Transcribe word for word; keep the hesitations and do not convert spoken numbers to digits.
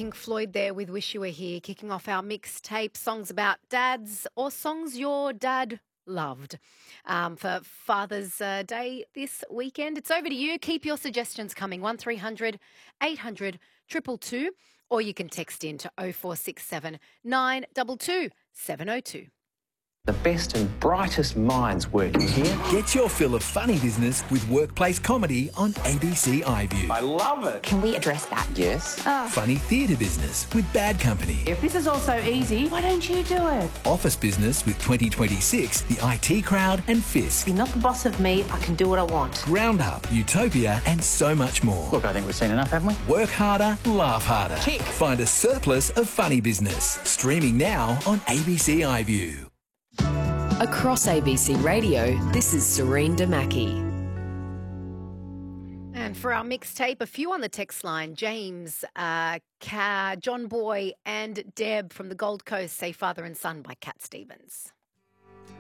Pink Floyd there with Wish You Were Here, kicking off our mixtape, songs about dads or songs your dad loved um, for Father's uh, Day this weekend. It's over to you. Keep your suggestions coming, one three hundred eight hundred two two two, or you can text in to oh four six seven nine two two seven oh two. The best and brightest minds working here. Get your fill of funny business with workplace comedy on A B C iView. I love it. Can we address that? Yes. Funny theatre business with Bad Company. If this is all so easy, why don't you do it? Office business with twenty twenty-six, the I T Crowd and Fisk. You're not the boss of me, I can do what I want. Round Up, Utopia and so much more. Look, I think we've seen enough, haven't we? Work harder, laugh harder. Kick. Find a surplus of funny business. Streaming now on A B C iView. Across A B C Radio, this is Serene Damaki. And for our mixtape, a few on the text line. James, uh, Ka, John Boy and Deb from the Gold Coast say Father and Son by Cat Stevens.